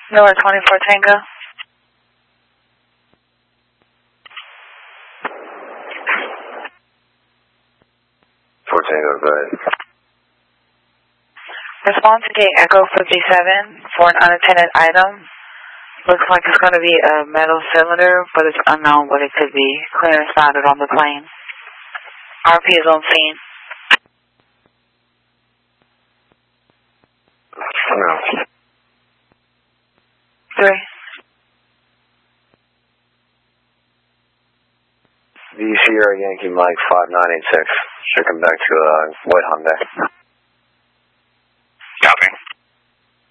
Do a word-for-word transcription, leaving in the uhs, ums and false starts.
Miller twenty-four Tango. four Tango, go ahead. Response to gate Echo fifty-seven for an unattended item. Looks like it's going to be a metal cylinder, but it's unknown what it could be. Clearance spotted on the plane. R P is on scene. No. Three. V Sierra Yankee Mike five nine eight six. Should come back to uh, White Hyundai.